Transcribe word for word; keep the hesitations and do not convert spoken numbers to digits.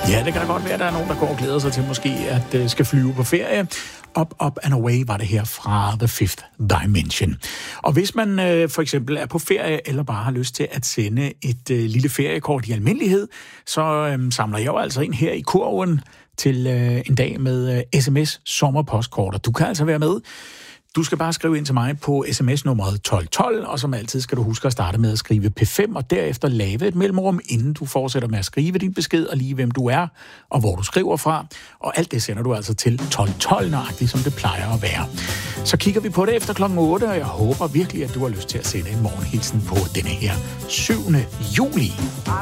Ja, det kan da godt være, at der er nogen, der går og glæder sig til måske at uh, skal flyve på ferie. Up, up and away var det her fra The Fifth Dimension. Og hvis man uh, for eksempel er på ferie, eller bare har lyst til at sende et uh, lille feriekort i almindelighed, så um, samler jeg jo altså ind her i kurven til uh, en dag med uh, sms sommerpostkort. Og du kan altså være med. Du skal bare skrive ind til mig på sms-nummeret tolv tolv, og som altid skal du huske at starte med at skrive P fem, og derefter lave et mellemrum, inden du fortsætter med at skrive din besked, og lige hvem du er, og hvor du skriver fra. Og alt det sender du altså til tolv tolv, nøjagtigt som det plejer at være. Så kigger vi på det efter klokken otte, og jeg håber virkelig, at du har lyst til at sende en morgenhilsen på denne her syvende juli.